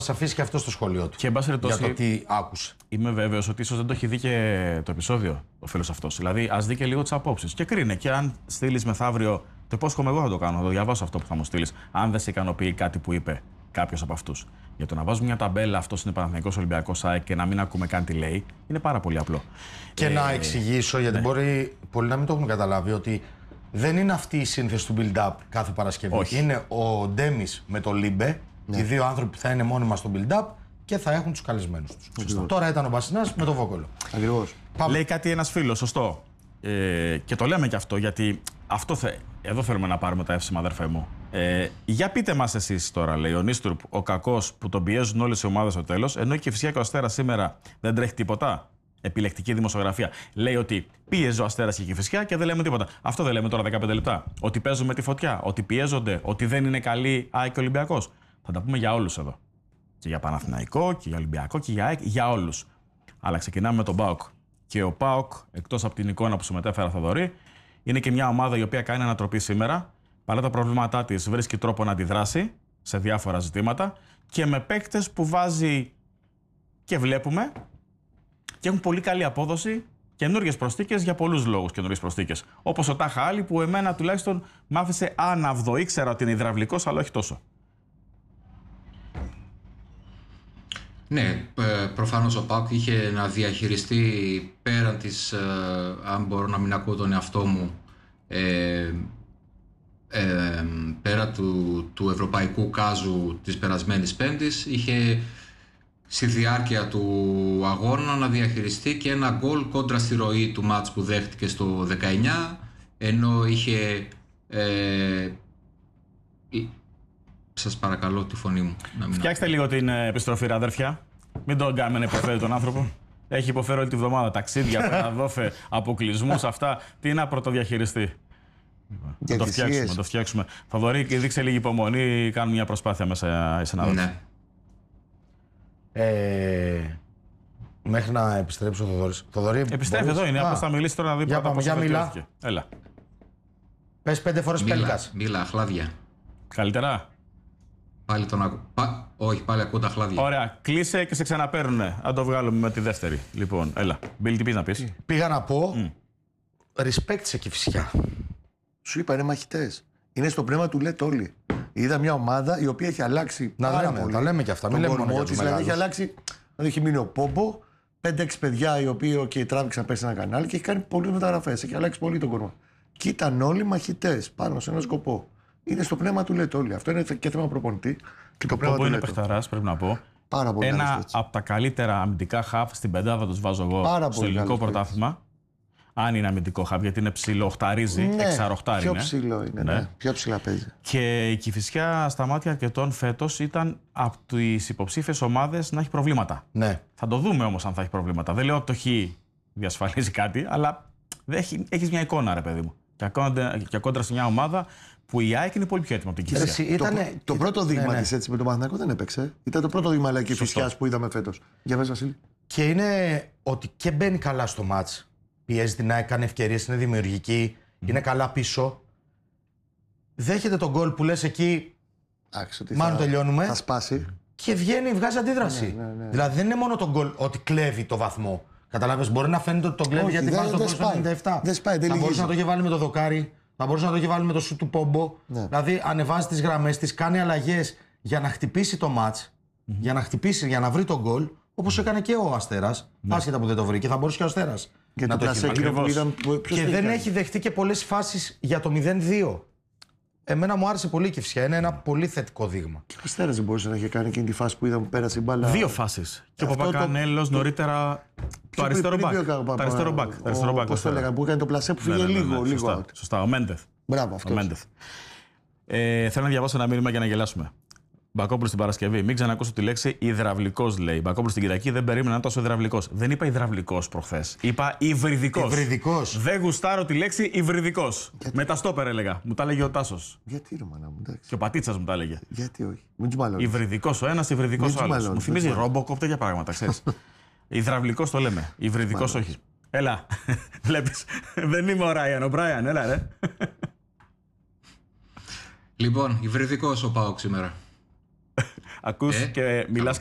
αφήσει και αυτό στο σχολείο του. Και εν πάση περιπτώσει, για το τι άκουσε. Είμαι βέβαιος ότι ίσως δεν το έχει δει και το επεισόδιο ο φίλος αυτός. Δηλαδή, ας δει και λίγο τις απόψεις. Και κρίνε. Και αν στείλεις μεθαύριο, το υπόσχομαι εγώ θα το κάνω, θα το διαβάσω αυτό που θα μου στείλεις. Αν δεν σε ικανοποιεί κάτι που είπε κάποιος από αυτούς. Για το να βάζουμε μια ταμπέλα, αυτός είναι Παναθηναϊκός Ολυμπιακός ΑΕΚ και να μην ακούμε καν τι λέει, είναι πάρα πολύ απλό. Και να εξηγήσω, γιατί μπορεί πολλοί να μην το έχουν καταλάβει, ότι δεν είναι αυτή η σύνθεση του build-up κάθε Παρασκευή. Όχι. Είναι ο Ντέμις με το Λίμπε, οι δύο άνθρωποι που θα είναι μόνιμα στο build-up και θα έχουν τους καλεσμένους τους. Τώρα ήταν ο Μπασινάς με το Βόκολο. Ακριβώς. Λέει κάτι ένας φίλος, σωστό. Και το λέμε και αυτό, γιατί εδώ θέλουμε να πάρουμε τα εύσημα, αδερφέ μου. Για πείτε μας εσείς τώρα, λέει ο Νίστουρπ, ο κακός που τον πιέζουν όλες οι ομάδες στο τέλος, ενώ η Κηφισιά και ο Αστέρας σήμερα δεν τρέχει τίποτα. Επιλεκτική δημοσιογραφία. Λέει ότι πίεζε ο Αστέρας και η Κηφισιά και δεν λέμε τίποτα. Αυτό δεν λέμε τώρα 15 λεπτά. Ότι παίζουν με τη φωτιά, ότι πιέζονται, ότι δεν είναι καλή ΑΕΚ και Ολυμπιακός. Θα τα πούμε για όλους εδώ. Και για Παναθηναϊκό, και για Ολυμπιακό, και για ΑΕΚ, για όλους. Αλλά ξεκινάμε με τον ΠΑΟΚ. Και ο ΠΑΟΚ, εκτός από την εικόνα που σου μετέφερα, Θοδωρή, είναι και μια ομάδα η οποία κάνει ανατροπή σήμερα. Παρά τα προβλήματά της, βρίσκει τρόπο να αντιδράσει σε διάφορα ζητήματα και με παίκτες που βάζει και βλέπουμε και έχουν πολύ καλή απόδοση, καινούργιες προσθήκες για πολλούς λόγους καινούργιες προσθήκες. Όπως ο Τάχα Άλλη που εμένα τουλάχιστον μ' άφησε άναυδο. Ήξερα ότι είναι υδραυλικός, αλλά όχι τόσο. Ναι, προφανώς ο ΠΑΟΚ είχε να διαχειριστεί πέραν της, αν μπορώ να μην ακούω τον εαυτό μου, πέρα του ευρωπαϊκού κάζου της περασμένης Πέμπτης, είχε στη διάρκεια του αγώνα να διαχειριστεί και ένα γκολ κόντρα στη ροή του μάτς που δέχτηκε στο 19, ενώ είχε... Σας παρακαλώ τη φωνή μου. Φτιάξτε λίγο την επιστροφή, ρε αδέρφια. Μην τον κάνουμε να υποφέρει τον άνθρωπο. Έχει υποφέρει όλη τη βδομάδα. Ταξίδια, πέραδόφε, αποκλεισμούς, αυτά. Τι να πρωτοδιαχειριστεί. Να το φτιάξουμε. Θοδωρή, δείξε λίγη υπομονή. Κάνουν μια προσπάθεια μέσα οι συνάδελφοι. Ναι. Μέχρι να επιστρέψει ο Θοδωρή. Επιστρέφει, εδώ είναι. Απλώς θα μιλήσει τώρα να δει πρώτα πώς βελτιώθηκε. Έλα. Πες 5 φορές Πέλκας. Μίλα, χλάδια. Καλύτερα. Πάλι τον ακούω. Όχι, πάλι ακούω τα χλάδια. Ωραία. Κλείσε και σε ξαναπαίρνουνε. Αν το βγάλουμε με τη δεύτερη. Λοιπόν, έλα. Μπίλ, τι πεις να πεις. Πήγα να πω. Respect σε Κηφισιά. Σου είπα, είναι μαχητές. Είναι στο πνεύμα του λέτε όλοι. Είδα μια ομάδα η οποία έχει αλλάξει. Τα λέμε και αυτά. Μην λέμε μόνο για τους δηλαδή έχει αλλάξει. Δηλαδή έχει μείνει ο Πόμπο, 5-6 παιδιά οι οποίοι και τράβηξαν πέσει ένα κανάλι και έχει κάνει πολλές μεταγραφές. Έχει αλλάξει πολύ τον κορμό. Και ήταν όλοι μαχητές πάνω σε ένα σκοπό. Είναι στο πνεύμα του λέτε όλοι. Αυτό είναι και θέμα προπονητή. Και το πνεύμα του είναι παιχταράς, πρέπει να πω. Πάρα πολύ. Ένα από τα καλύτερα αμυντικά χαφ στην πεντάδα τους βάζω εγώ στο ελληνικό πρωτάθλημα. Αν είναι αμυντικό χαφ, γιατί είναι ψηλό, οχταρίζει, εξαροχτάρι πιο ψηλό είναι. Ναι. Πιο ψηλά παίζει. Και η Κηφισιά στα μάτια αρκετών φέτος ήταν από τις υποψήφιες ομάδες να έχει προβλήματα. Ναι. Θα το δούμε όμως αν θα έχει προβλήματα. Δεν λέω ότι το Χ διασφαλίζει κάτι, αλλά έχεις μια εικόνα, ρε παιδί μου. Και κόντρα σε μια ομάδα που η ΑΕΚ είναι πολύ πιο έτοιμη από την Κηφισιά. Το πρώτο δείγμα της έτσι με τον Παναθηναϊκό δεν έπαιξε. Ήταν το πρώτο δείγμα η Κηφισιάς που είδαμε φέτος. Για πες, Βασίλη. Και είναι ότι και μπαίνει καλά στο μάτς. Πιέζει την ΑΕΚ, κάνει ευκαιρίες, είναι δημιουργική, είναι καλά πίσω. Δέχεται τον γκολ που λες εκεί. Μάλλον τελειώνουμε. Θα σπάσει. Και βγαίνει, βγάζει αντίδραση. Ναι. Δηλαδή δεν είναι μόνο τον γκολ ότι κλέβει το βαθμό. Καταλάβες, μπορεί να φαίνεται ότι τον κλέβει γιατί βάζει το γκολ στο 97. Θα μπορούσε να το είχε βάλει με το δοκάρι, θα μπορούσε να το είχε βάλει με το σου του Πόμπο. Ναι. Δηλαδή ανεβάζει τις γραμμές της, κάνει αλλαγές για να χτυπήσει το μάτς, για να βρει τον γκολ, όπως έκανε και ο Αστέρας. Άσχετα που δεν το βρήκε, θα μπορούσε και ο Αστέρας. Να το έχει. Και δεν έχει δεχτεί και πολλές φάσεις για το 0-2. Εμένα μου άρεσε πολύ η Κηφισιά. Είναι ένα πολύ θετικό δείγμα. Και ο Αστέρας δεν μπορούσε να έχει κάνει εκείνη τη φάση που είδαμε που πέρασε η μπάλα. Δύο φάσεις. Και ο Παπακανέλος νωρίτερα. Το αριστερό μπακ. Πώς το έλεγα, που έκανε το πλασέ που φύγε λίγο. Σωστά, ο Μέντεθ. Μπράβο, αυτό. Θέλω να διαβάσω ένα μήνυμα για να γελάσουμε. Μπακόπουλος την Παρασκευή. Μην ξανακούσω τη λέξη υδραυλικός, λέει. Μπακόπουλος στην Κυριακή δεν περίμενα να τόσο υδραυλικός. Δεν είπα υδραυλικός προχθές. Είπα υβριδικός. Δεν γουστάρω τη λέξη υβριδικός. Με τα στόπερ έλεγα. Μου τα έλεγε ο Τάσος. Γιατί ρε μάνα μου, εντάξει. Και ο Πατίτσας μου τα έλεγε. Γιατί όχι. Μην τους μαλώνεις. Υβριδικός ο ένας, υβριδικός ο άλλος. Μου θυμίζει Ρόμποκοπ, τέτοια πράγματα, ξέρεις. Υδραυλικός το λέμε. Υβριδικός όχι. Έλα. Βλέπεις. Δεν είμαι ο Ράιαν. Ο Μπράιαν, έλα ρε. Λοιπόν, υβριδικός ο ΠΑΟΚ σήμερα. ακούς και μιλάς